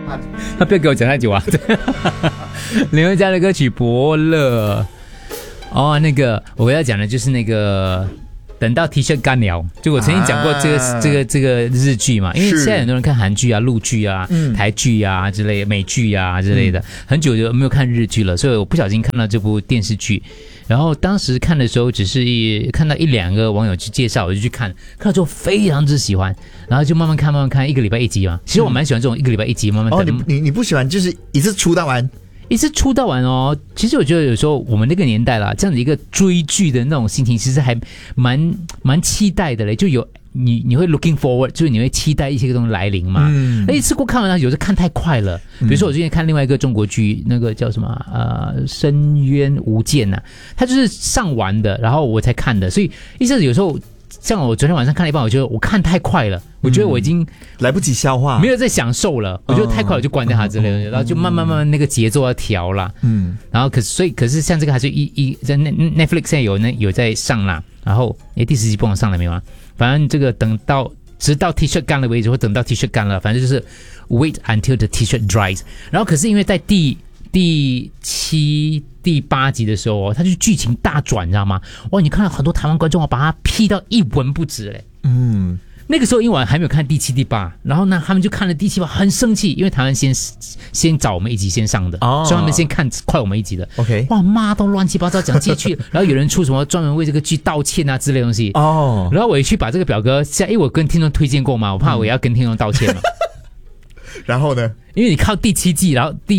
他不要给我讲太久啊。林宥嘉的歌曲《伯乐》哦，那个我要讲的就是那个等到 T 恤干了，就我曾经讲过这个日剧嘛，因为现在很多人看韩剧啊、陆剧啊、台剧啊之类的、美剧啊之类的，很久就没有看日剧了，所以我不小心看到这部电视剧。然后当时看的时候，只是看到1-2个网友去介绍，我就去看了之后非常之喜欢，然后就慢慢看，一个礼拜1集嘛。其实我蛮喜欢这种一个礼拜1集慢慢等。 你不喜欢就是一次出到完？ 一次出到完哦。其实我觉得有时候我们那个年代啦，这样子一个追剧的那种心情，其实还蛮期待的嘞，就有。你会 looking forward， 就是你会期待一些东西来临嘛。一次过看完，有时候看太快了。比如说我最近看另外一个中国剧，那个叫什么深渊无间啊，它就是上完的，然后我才看的，所以一下子有时候像我昨天晚上看了一半，我觉得我看太快了，我觉得我已经来不及消化， 没有在享受了，我觉得太快我就关掉它之类的，然后就慢慢那个节奏要调啦。然后可是像这个还是在 Netflix 现在有在上啦，然后第10集不往上了没有啊？反正这个直到 T 恤干了为止，或等到 T 恤干了，反正就是 wait until the T-shirt dries。然后可是因为在第7、第8集的时候它就是剧情大转，你知道吗？哇，你看到很多台湾观众把它批到一文不值嘞。那个时候因为我还没有看第7、第8，然后呢他们就看了第7、8，很生气，因为台湾先找我们1集先上的，所以他们先看快我们1集的。 OK， 哇，骂到乱七八糟讲进去，然后有人出什么专门为这个剧道歉啊之类的东西。然后我也去把这个表格因为我跟听众推荐过嘛，我怕我也要跟听众道歉嘛。 然后呢？因为你靠第7季，然后第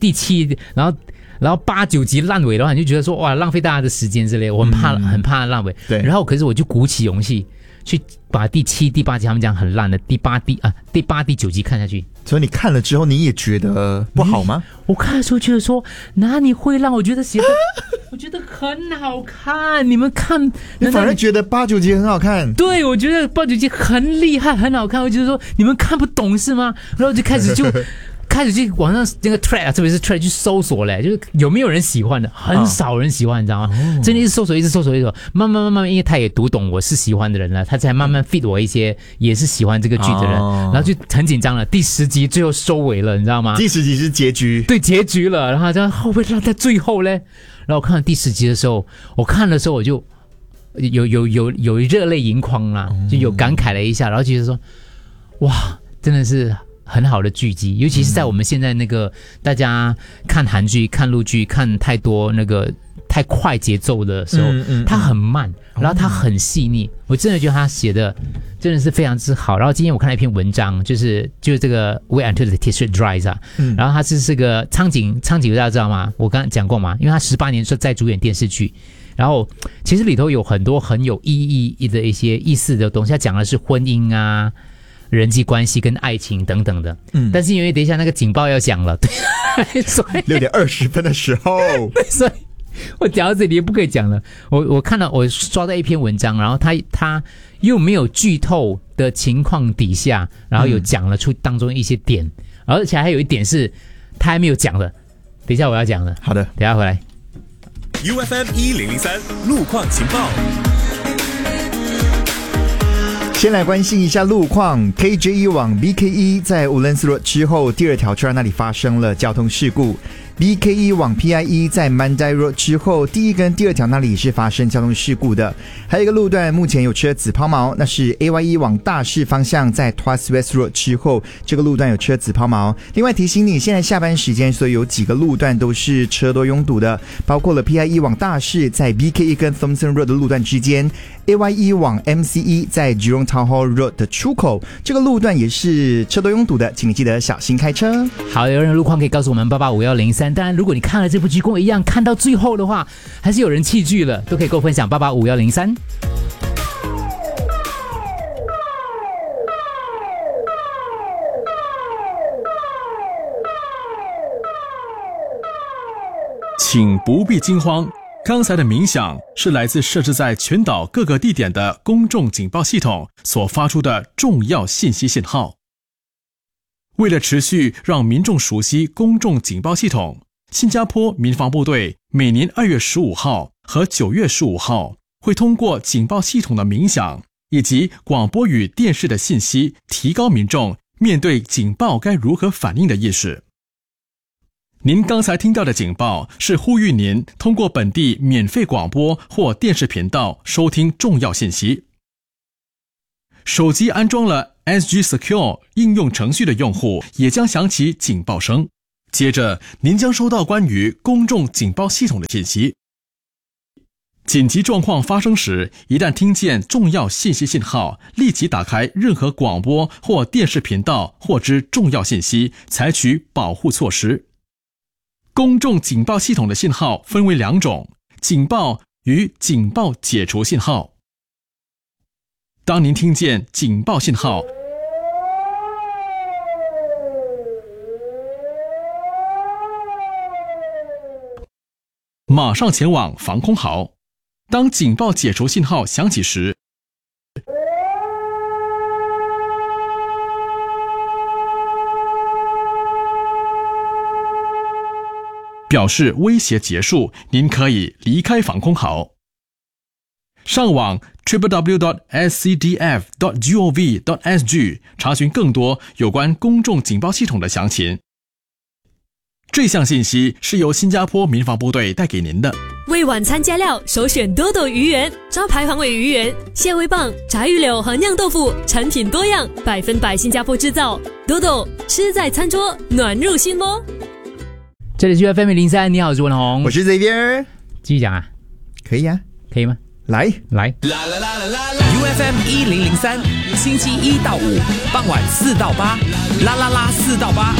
7，然后8、9集烂尾的话，你就觉得说哇浪费大家的时间之类的，我很怕烂尾。 对。 然后可是我就鼓起勇气去把第7、第8集他们讲很烂的第8、第9集看下去。 所以你看了之后，你也觉得不好吗？ 我看的时候觉得说，哪里会让我觉得写的，我觉得很好看。你们看， 你反而觉得8、9集很好看？ 对，我觉得8、9集很厉害，很好看。我觉得说你们看不懂是吗？然后就开始去网上那个 thread 特别是 thread 去搜索嘞，就是有没有人喜欢的，很少人喜欢，你知道吗？真的一直搜索，慢慢，因为他也读懂我是喜欢的人了，他才慢慢 feed 我一些也是喜欢这个剧的人，然后就很紧张了。第10集最后收尾了，你知道吗？ 第10集是结局， 对，结局了。然后这样会不会让在最后嘞？然后我看到第10集的时候，我就有热泪盈眶啦，就有感慨了一下，然后觉得说，哇，真的是很好的剧集，尤其是在我们现在那个大家看韩剧、看陆剧看太多那个太快节奏的时候，它很慢，然后它很细腻，我真的觉得他写的真的是非常之好。然后今天我看了一篇文章，就是这个 Wait until the T-shirt dries 啊，然后他是这个苍井大家知道吗？我刚刚讲过嘛，因为他18年在主演电视剧。然后其实里头有很多很有意义的一些意思的东西，他讲的是婚姻啊、人际关系跟爱情等等的。但是因为等一下那个警报要响了，对，所以 6点20分的时候， 对，所以我讲到这里也不可以讲了。我看到我刷到一篇文章，然后他又没有剧透的情况底下，然后有讲了出当中一些点，而且还有一点是他还没有讲的，等一下我要讲的。 好的， 等一下回来。 UFM 1003路况情报。 先来关心一下路况 ，KJ1 往 BK1 在Woodlands Road之后第2条车那里发生了交通事故。BK1 往 PI1 在 Mandai Road 之后第1跟第2条那里是发生交通事故的。还有一个路段目前有车子抛锚，那是 AY1 往大市方向在 Tuas West Road 之后，这个路段有车子抛锚。另外提醒你，现在下班时间，所以有几个路段都是车多拥堵的，包括了 PI1 往大市在 BK1 跟 Thompson Road 的路段之间， AY1 往 MCE 在 Jurong Town Hall Road 的出口，这个路段也是车多拥堵的，请你记得小心开车。 好，有人路况可以告诉我们8851003。当然如果你看了这部剧跟我一样看到最后的话，还是有人弃剧了，都可以跟我分享8851003。 请不必惊慌，刚才的鸣响是来自设置在全岛各个地点的公众警报系统所发出的重要信息信号。为了持续让民众熟悉公众警报系统，新加坡民防部队每年2月15号和9月15号会通过警报系统的鸣响以及广播与电视的信息，提高民众面对警报该如何反应的意识。您刚才听到的警报是呼吁您通过本地免费广播或电视频道收听重要信息。手机安装了 SG Secure 应用程序的用户也将响起警报声，接着您将收到关于公众警报系统的信息。紧急状况发生时，一旦听见重要信息信号，立即打开任何广播或电视频道获知重要信息，采取保护措施。公众警报系统的信号分为2种，警报与警报解除信号。当您听见警报信号，马上前往防空壕。当警报解除信号响起时，表示威胁结束，您可以离开防空壕。上网 www.scdf.gov.sg 查询更多有关公众警报系统的详情。这项信息是由新加坡民防部队带给您的。 为晚餐加料，首选多多鱼圆，招牌黄尾鱼圆、蟹味棒、炸鱼柳和酿豆腐，产品多样，100%新加坡制造。多多吃在餐桌，暖入心窝。 这里是 FM03，你好，我是文宏， 我是 Xavier， 继续讲啊， 可以啊， 可以吗？ 来 ，UFM 1003，星期1到5傍晚4到8，啦啦啦4到8。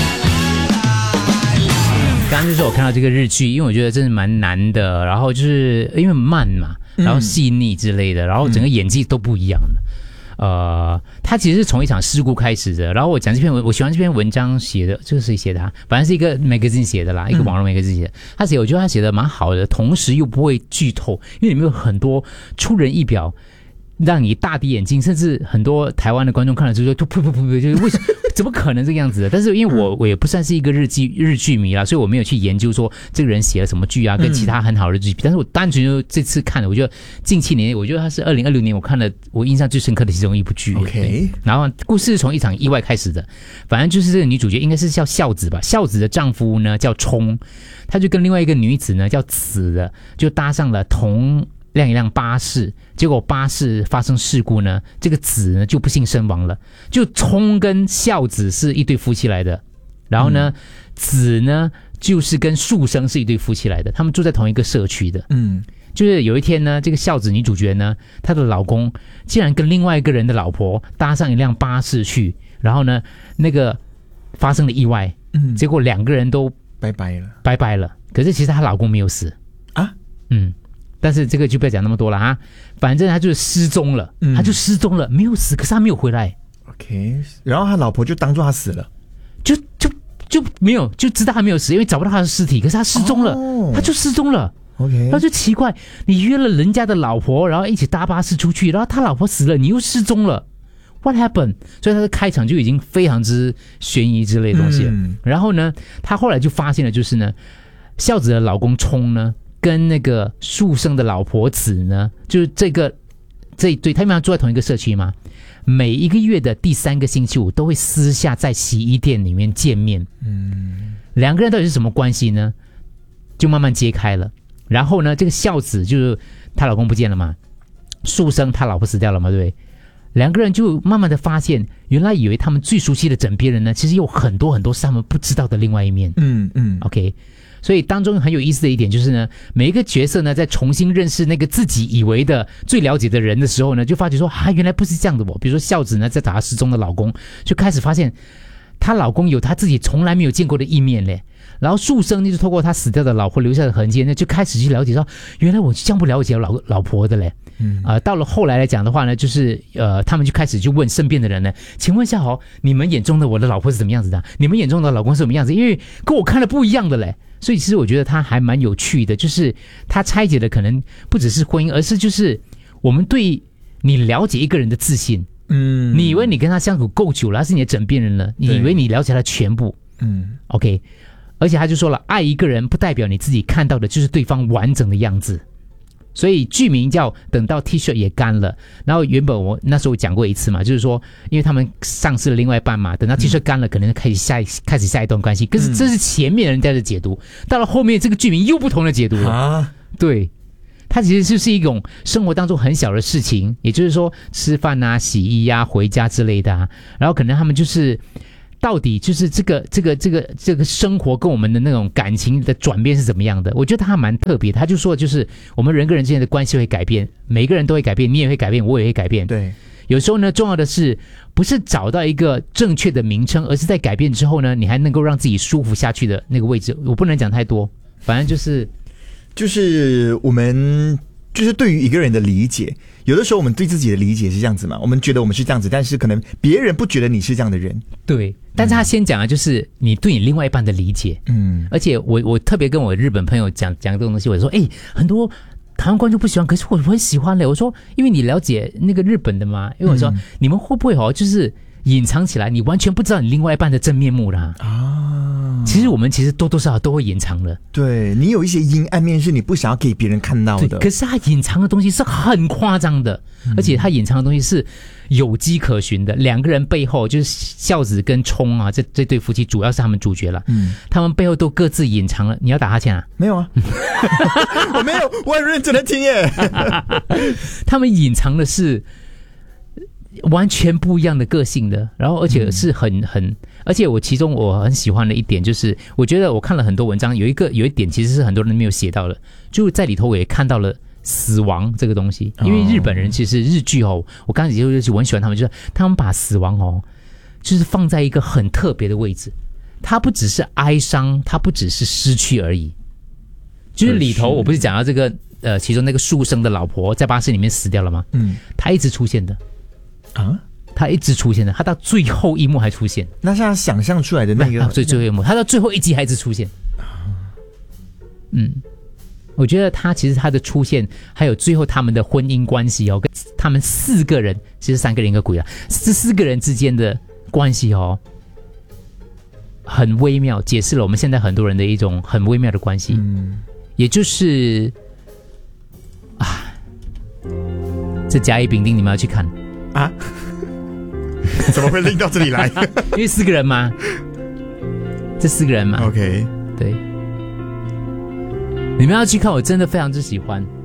刚刚就是我看到这个日剧，因为我觉得真的蛮难的，然后就是因为慢嘛，然后细腻之类的，然后整个演技都不一样的。他其实是从一场事故开始的，然后我讲这篇文，我喜欢这篇文章写的，这个谁写的啊？反正是一个 magazine 写的啦，一个网络 magazine 写的。我觉得他写的蛮好的，同时又不会剧透，因为里面有很多出人意表，让你大跌眼镜，甚至很多台湾的观众看了之后就噗，就是为什么怎么可能这个样子的？但是因为我也不算是一个日剧迷啦，所以我没有去研究说这个人写了什么剧啊，跟其他很好的日剧比。但是我单纯就这次看了，我觉得近7年，我觉得它是2026年我看了我印象最深刻的其中一部剧。 OK， 然后故事是从一场意外开始的，反正就是这个女主角应该是叫孝子吧，孝子的丈夫呢叫冲，他就跟另外一个女子呢叫子的，就搭上了同一辆巴士，结果巴士发生事故呢，这个子呢就不幸身亡了。就冲跟孝子是一对夫妻来的，然后呢，子呢就是跟树生是一对夫妻来的，他们住在同一个社区的。就是有一天呢，这个孝子女主角呢，她的老公竟然跟另外一个人的老婆搭上一辆巴士去，然后呢，那个发生了意外，结果2个人都拜拜了。 可是其实她老公没有死啊， 但是这个就不要讲那么多了啊，反正他就是失踪了，没有死，可是他没有回来。 OK， 然后他老婆就当作他死了， 就没有，就知道他没有死，因为找不到他的尸体，可是他失踪了，他就失踪了。 OK， 他就奇怪，你约了人家的老婆，然后一起搭巴士出去，然后他老婆死了，你又失踪了。What happened？ 所以他的开场就已经非常之悬疑之类的东西了。然后呢，他后来就发现了，就是呢，孝子的老公冲呢，跟那个树生的老婆子呢，就是这一对，他们住在同一个社区嘛，每一个月的第3个星期五都会私下在洗衣店里面见面。2个人到底是什么关系呢？就慢慢揭开了。然后呢，这个孝子就是她老公不见了嘛，树生他老婆死掉了嘛，对不对？2个人就慢慢的发现，原来以为他们最熟悉的枕边人呢，其实有很多很多是他们不知道的另外一面。OK， 所以当中很有意思的一点就是呢，每一个角色呢，在重新认识那个自己以为的最了解的人的时候呢，就发觉说原来不是这样的哦。比如说孝子呢，在找她失踪的老公，就开始发现她老公有她自己从来没有见过的一面嘞。然后树生就透过他死掉的老婆留下的痕迹呢，就开始去了解说，原来我这样不了解老婆的嘞。到了后来来讲的话呢，就是他们就开始就问身边的人呢，请问一下你们眼中的我的老婆是怎么样子的？你们眼中的老公是什么样子？因为跟我看的不一样的嘞。所以其实我觉得他还蛮有趣的，就是他拆解的可能不只是婚姻，而是就是我们对你了解一个人的自信。你以为你跟他相处够久了，他是你的枕边人了，你以为你了解他全部。OK。而且他就说了，爱一个人不代表你自己看到的就是对方完整的样子， 所以剧名叫等到 T 恤也干了。然后原本我那时候讲过一次嘛，就是说因为他们丧失了另外一半嘛，等到 T 恤干了，可能开始下一段关系。可是这是前面人家的解读，到了后面这个剧名又不同的解读了啊。对，它其实就是一种生活当中很小的事情，也就是说吃饭啊、洗衣啊、回家之类的啊，然后可能他们就是到底就是这个生活跟我们的那种感情的转变是怎么样的？我觉得他蛮特别的。他就说，就是我们人跟人之间的关系会改变，每个人都会改变，你也会改变，我也会改变。 对， 有时候呢，重要的是不是找到一个正确的名称，而是在改变之后呢，你还能够让自己舒服下去的那个位置。我不能讲太多，反正就是我们就是对于一个人的理解，有的时候我们对自己的理解是这样子嘛，我们觉得我们是这样子，但是可能别人不觉得你是这样的人。 对，但是他先讲的就是你对你另外一半的理解。而且我特别跟我日本朋友讲这种东西，我说很多台湾观众不喜欢，可是我很喜欢嘞。我说因为你了解那个日本的嘛，因为我说你们会不会就是隐藏起来，你完全不知道你另外一半的真面目啦啊。其实我们多多少少都会隐藏的， 对，你有一些阴暗面是你不想要给别人看到的。 可是他隐藏的东西是很夸张的，而且他隐藏的东西是有迹可循的。两个人背后就是孝子跟冲啊，这对夫妻主要是他们主角了。他们背后都各自隐藏了。你要打哈欠啊？ 没有啊，我没有，我很认真的听耶。 他们隐藏的是完全不一样的个性的，然后而且是而且其中我很喜欢的一点就是，我觉得我看了很多文章，有一点其实是很多人没有写到的，就在里头我也看到了死亡这个东西。因为日本人其实日剧我刚才就是我很喜欢他们，就是他们把死亡就是放在一个很特别的位置，它不只是哀伤，它不只是失去而已。就是里头我不是讲到这个其中那个书生的老婆在巴士里面死掉了吗？他一直出现的啊。他一直出现的，他到最后一幕还出现。 那是他想象出来的那个最后一幕，他到最后一集还一直出现。我觉得他其实他的出现，还有最后他们的婚姻关系跟他们4个人，其实3个人一个鬼啊，这4个人之间的关系很微妙，解释了我们现在很多人的一种很微妙的关系。也就是这甲乙丙丁你们要去看啊。 怎么会拎到这里来？ 因为4个人嘛，这4个人嘛。 OK， 对，你们要去看，我真的非常之喜欢。